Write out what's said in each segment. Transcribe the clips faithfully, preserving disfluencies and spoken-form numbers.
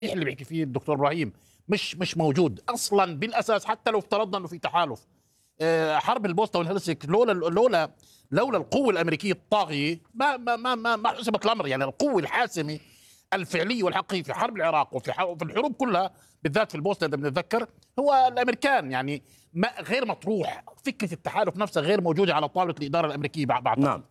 اللي بيحكي فيه الدكتور ابراهيم مش مش موجود اصلا بالاساس. حتى لو افترضنا انه في تحالف، حرب البوسطه والهرسك لولا لولا لولا القوه الامريكيه الطاغيه ما ما ما ما, ما حسبت الامر. يعني القوه الحاسمه الفعليه والحقيقيه في حرب العراق وفي في الحروب كلها بالذات في البوسطه اذا بنتذكر هو الامريكان. يعني ما غير مطروح، فكره التحالف نفسها غير موجوده على طاوله الاداره الامريكيه بعد. نعم.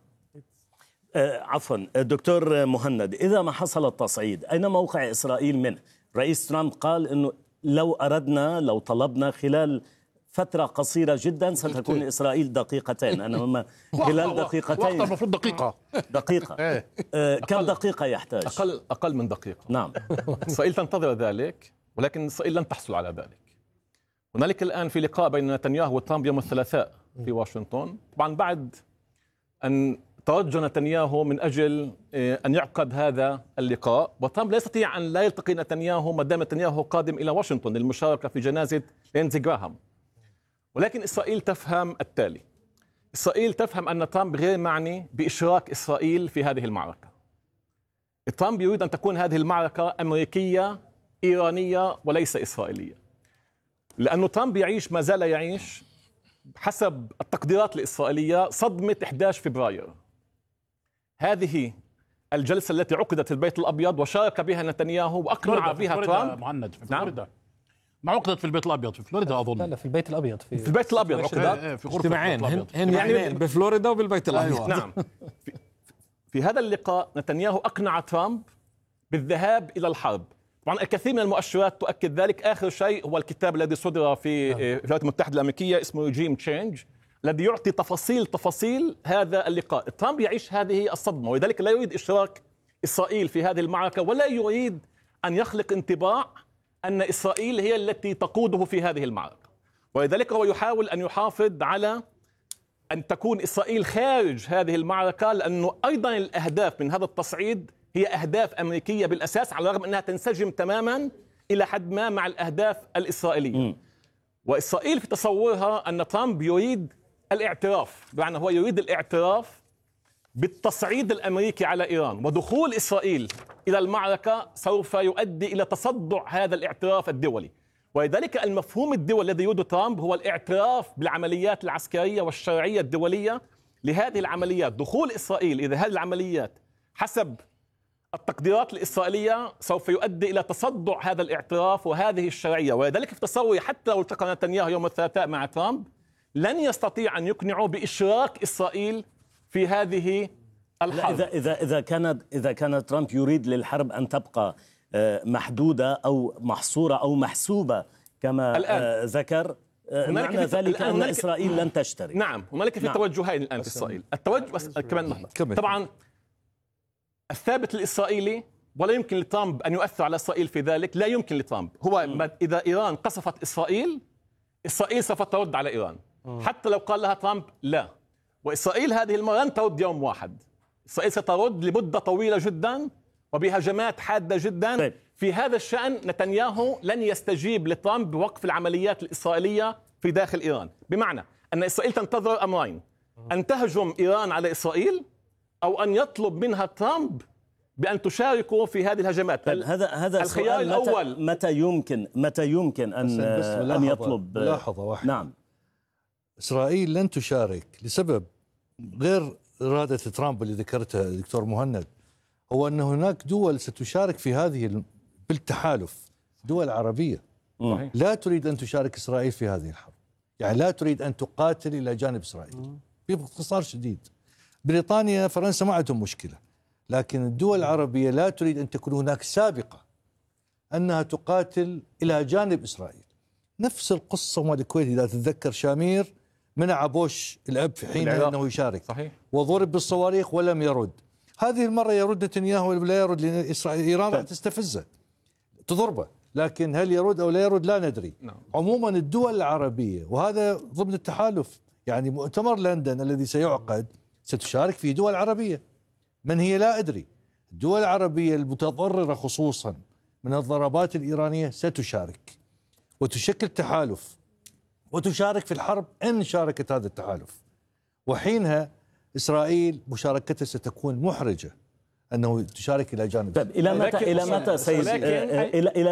آه عفوا دكتور مهند، إذا ما حصل التصعيد أين موقع إسرائيل منه؟ رئيس ترامب قال أنه لو أردنا لو طلبنا خلال فترة قصيرة جدا ستكون إسرائيل دقيقتين. أنا ما خلال دقيقتين المفروض دقيقة دقيقة آه كم دقيقة يحتاج؟ أقل أقل من دقيقة. نعم. إسرائيل تنتظر ذلك، ولكن إسرائيل لن تحصل على ذلك. هنالك الآن في لقاء بين نتنياهو وترامب يوم الثلاثاء في واشنطن، طبعا بعد أن توجه نتنياهو من أجل أن يعقد هذا اللقاء، وترامب لا يستطيع أن لا يلتقي نتنياهو ما دام نتنياهو قادم إلى واشنطن للمشاركة في جنازة لينزي جراهام. ولكن إسرائيل تفهم التالي: إسرائيل تفهم أن ترامب غير معني بإشراك إسرائيل في هذه المعركة. ترامب يريد أن تكون هذه المعركة أمريكية إيرانية وليس إسرائيلية، لأنه ترامب يعيش ما زال يعيش حسب التقديرات الإسرائيلية صدمة أحد عشر فبراير. هذه الجلسة التي عقدت في البيت الأبيض وشارك بها نتنياهو وأقنع بها ترامب. مهند في فلوريدا. ما عقدت في البيت الأبيض في فلوريدا أظن. لا لا في البيت الأبيض في, في البيت الأبيض عقدت في غرفة اجتماعين هن يعني بفلوريدا وبالبيت الأبيض. نعم. في, في هذا اللقاء نتنياهو أقنع ترامب بالذهاب إلى الحرب. طبعا الكثير من المؤشرات تؤكد ذلك. آخر شيء هو الكتاب الذي صدر في الولايات المتحدة الأمريكية اسمه ريجيم تشينج، الذي يعطي تفاصيل تفاصيل هذا اللقاء. ترامب يعيش هذه الصدمة، ولذلك لا يريد إشراك إسرائيل في هذه المعركة، ولا يريد أن يخلق انطباع أن إسرائيل هي التي تقوده في هذه المعركة. ولذلك هو يحاول أن يحافظ على أن تكون إسرائيل خارج هذه المعركة، لأنه أيضا الأهداف من هذا التصعيد هي أهداف أمريكية بالأساس، على الرغم أنها تنسجم تماما إلى حد ما مع الأهداف الإسرائيلية. م. وإسرائيل في تصورها أن ترامب يريد الاعتراف، بمعنى هو يريد الاعتراف بالتصعيد الأمريكي على إيران، ودخول إسرائيل إلى المعركة سوف يؤدي إلى تصدع هذا الاعتراف الدولي. ولذلك المفهوم الدولي الذي يريده ترامب هو الاعتراف بالعمليات العسكرية والشرعية الدولية لهذه العمليات. دخول إسرائيل إذا هذه العمليات حسب التقديرات الإسرائيلية سوف يؤدي إلى تصدع هذا الاعتراف وهذه الشرعية. ولذلك في تصوري حتى لو التقى نتنياهو يوم الثلاثاء مع ترامب لن يستطيع أن يقنعه بإشراك إسرائيل في هذه الحرب. إذا إذا إذا كانت إذا كان ترامب يريد للحرب أن تبقى محدودة أو محصورة أو محسوبة كما الآن ذكر، معنى ذلك أن إسرائيل لن تشترك. نعم، هنالك في نعم. توجهين الآن في إسرائيل. التوجه بس كمان طبعا الثابت الإسرائيلي، ولا يمكن لترامب أن يؤثر على إسرائيل في ذلك. لا يمكن لترامب هو م. إذا إيران قصفت إسرائيل، إسرائيل سوف ترد على إيران م. حتى لو قال لها ترامب لا. وإسرائيل هذه المرة لن ترد يوم واحد، إسرائيل سترد لمدة طويلة جدا وبهجمات حادة جدا. طيب. في هذا الشأن نتنياهو لن يستجيب لترامب بوقف العمليات الإسرائيلية في داخل إيران، بمعنى أن إسرائيل تنتظر أمرين: أن تهجم إيران على إسرائيل، أو أن يطلب منها ترامب بأن تشاركوا في هذه الهجمات. طيب هذا هذا الخيار متى الأول متى يمكن متى يمكن أن أن يطلب؟ ملاحظة واحدة. نعم. إسرائيل لن تشارك لسبب غير إرادة ترامب اللي ذكرتها دكتور مهند، هو أن هناك دول ستشارك في هذه بالتحالف، دول عربية م. لا تريد أن تشارك إسرائيل في هذه الحرب، يعني لا تريد أن تقاتل إلى جانب إسرائيل باختصار شديد. بريطانيا فرنسا ما عندهم مشكلة، لكن الدول العربية لا تريد أن تكون هناك سابقة أنها تقاتل إلى جانب إسرائيل. نفس القصة مال الكويت إذا تتذكر، شامير منع بوش الأب في حينها أنه يشارك صحيح. وضرب بالصواريخ ولم يرد. هذه المرة يرد نتنياهو ولا لا يرد؟ لأن إسرائيل إيران راح تستفزه تضربه، لكن هل يرد أو لا يرد لا ندري. نعم. عموما الدول العربية وهذا ضمن التحالف، يعني مؤتمر لندن الذي سيعقد ستشارك فيه دول عربية. من هي لا أدري. الدول العربية المتضررة خصوصا من الضربات الإيرانية ستشارك وتشكل تحالف وتشارك في الحرب إن شاركت هذا التحالف، وحينها إسرائيل مشاركتها ستكون محرجة انه تشارك الى جانب. طيب الى متى الى متى سيد لكن- الى الى